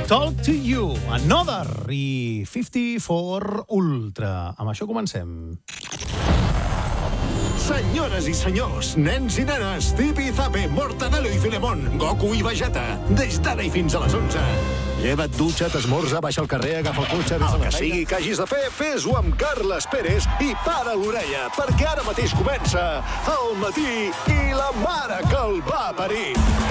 Talk to You, Another i 54 Ultra. Amb això comencem. Senyores i senyors, nens i nenes, Tipi i Zape, Mortadelo i Filemón, Goku i Vegeta, des d'ara i fins a les 11. Lleva't, dutxa't, esmorza, baixa al carrer, agafa el cotxe... El que sigui que hagis de fer, fes-ho amb Carles Pérez i para l'orella, perquè ara mateix comença El matí i la mare que el va parir.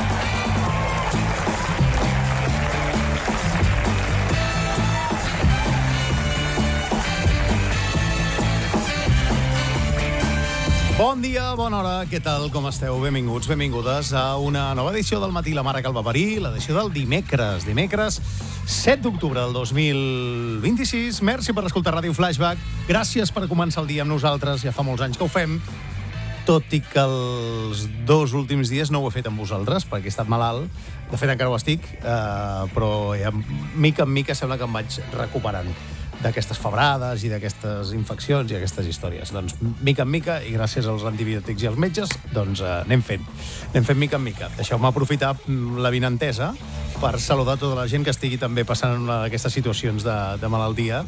Bon dia, bona hora, què tal, com esteu? Benvinguts, benvingudes a una nova edició del Matí la Mare que el va parir, l'edició del dimecres 7 d'octubre del 2026. Merci per escoltar Ràdio Flashback, gràcies per començar el dia amb nosaltres, ja fa molts anys que ho fem, tot i que els 2 últims dies no ho he fet amb vosaltres, perquè he estat malalt, de fet encara ho estic, però ja, mica en mica sembla que em vaig recuperant d'aquestes febrades i d'aquestes infeccions i aquestes històries. Doncs, mica en mica, i gràcies als antibiòtics i als metges, doncs anem fent mica en mica. Deixeu-me aprofitar l'avinentesa per saludar tota la gent que estigui també passant en aquestes situacions de malaltia,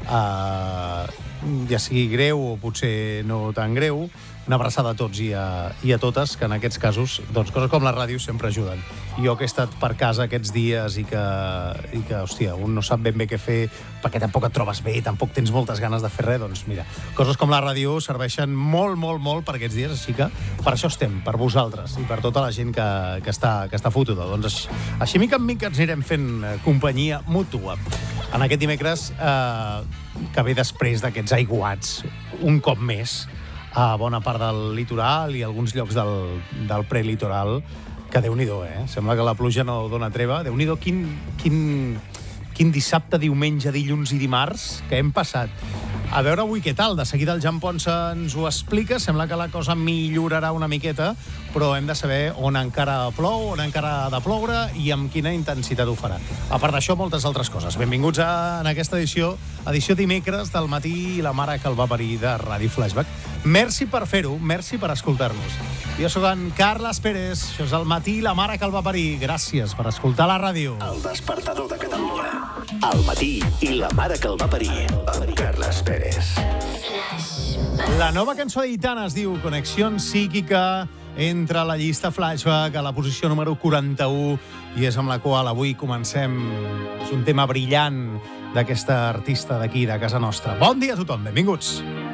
ja sigui greu o potser no tan greu. Una abraçada a tots i a totes, que en aquests casos, doncs, coses com la ràdio sempre ajuden. Jo que he estat per casa aquests dies i que hòstia, un no sap ben bé què fer, perquè tampoc et trobes bé, tampoc tens moltes ganes de fer res, doncs mira, coses com la ràdio serveixen molt, molt, molt per aquests dies, així que per això estem, per vosaltres i per tota la gent que està fotuda. Doncs així mica en mica ens anirem fent companyia mútua. En aquest dimecres, que ve després d'aquests aiguats, un cop més, a bona part del litoral i alguns llocs del prelitoral, que Déu-n'hi-do, Sembla que la pluja no dona treva. Déu-n'hi-do quin dissabte, diumenge, dilluns i dimarts que hem passat. A veure avui què tal. De seguida el Jan Ponsa ens ho explica. Sembla que la cosa millorarà una miqueta, però hem de saber on encara plou, on encara ha de ploure i amb quina intensitat ho farà. A part d'això, moltes altres coses. Benvinguts en aquesta edició dimecres del Matí i la Mare que el va parir de Ràdio Flashback. Merci per fer-ho, merci per escoltar-nos. Jo sóc en Carles Pérez, això és el Matí i la Mare que el va parir. Gràcies per escoltar la ràdio. El despertador de Catalunya. El matí i la mare que el va parir. Amb Carles Pérez. La nova cançó d'Aitana es diu Connexió Psíquica, entra a la llista Flashback a la posició número 41 i és amb la qual avui comencem. És un tema brillant d'aquesta artista d'aquí, de casa nostra. Bon dia a tothom, benvinguts.